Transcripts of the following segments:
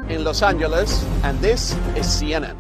in Los Angeles, and this is CNN.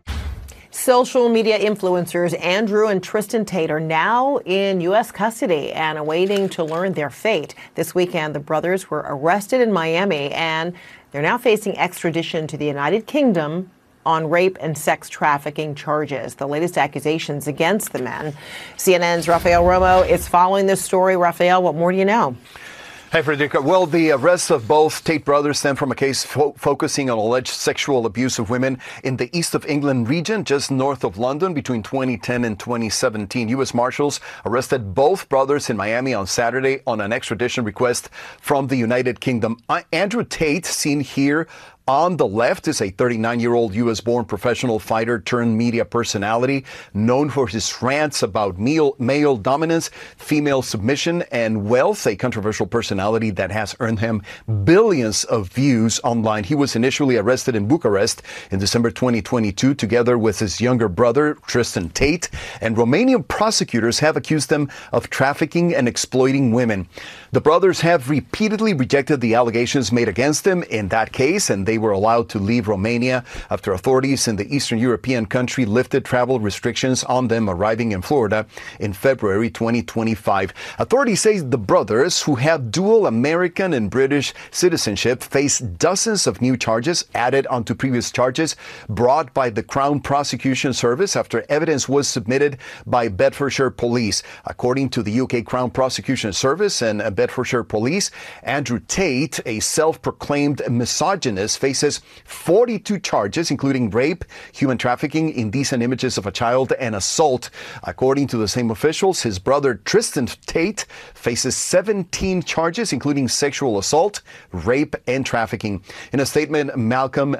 Social media influencers Andrew and Tristan Tate are now in U.S. custody and awaiting to learn their fate. This weekend, the brothers were arrested in Miami, and they're now facing extradition to the United Kingdom on rape and sex trafficking charges, the latest accusations against the men. CNN's Rafael Romo is following this story. Rafael, what more do you know? Hey, Frederica. Well, the arrests of both Tate brothers stem from a case focusing on alleged sexual abuse of women in the East of England region, just north of London, between 2010 and 2017. U.S. Marshals arrested both brothers in Miami on Saturday on an extradition request from the United Kingdom. Andrew Tate, seen here on the left, is a 39-year-old U.S.-born professional fighter turned media personality known for his rants about male dominance, female submission, and wealth, a controversial personality that has earned him billions of views online. He was initially arrested in Bucharest in December 2022, together with his younger brother, Tristan Tate, and Romanian prosecutors have accused them of trafficking and exploiting women. The brothers have repeatedly rejected the allegations made against them in that case, and they were allowed to leave Romania after authorities in the Eastern European country lifted travel restrictions on them arriving in Florida in February 2025. Authorities say the brothers, who have dual American and British citizenship, face dozens of new charges added onto previous charges brought by the Crown Prosecution Service after evidence was submitted by Bedfordshire Police. According to the UK Crown Prosecution Service and Bedfordshire Police, Andrew Tate, a self-proclaimed misogynist, faces 42 charges, including rape, human trafficking, indecent images of a child, and assault. According to the same officials, his brother Tristan Tate faces 17 charges, including sexual assault, rape, and trafficking. In a statement, Malcolm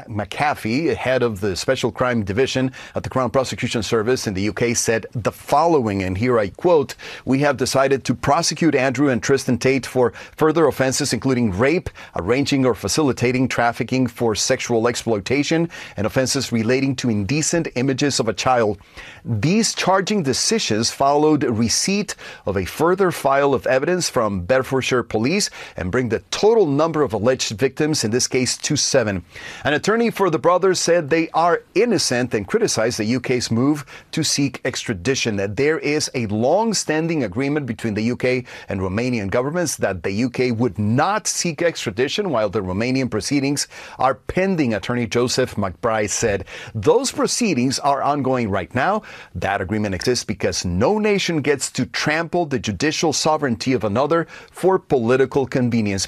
McAfee, head of the Special Crime Division at the Crown Prosecution Service in the UK, said the following, and here I quote, "We have decided to prosecute Andrew and Tristan Tate for further offenses, including rape, arranging or facilitating trafficking for sexual exploitation, and offenses relating to indecent images of a child." These charging decisions followed receipt of a further file of evidence from Bedfordshire Police and bring the total number of alleged victims in this case to 7. An attorney for the brothers said they are innocent and criticized the UK's move to seek extradition. There is a long-standing agreement between the UK and Romanian governments that the UK would not seek extradition while the Romanian proceedings are pending, Attorney Joseph McBride said. Those proceedings are ongoing right now. That agreement exists because no nation gets to trample the judicial sovereignty of another for political convenience.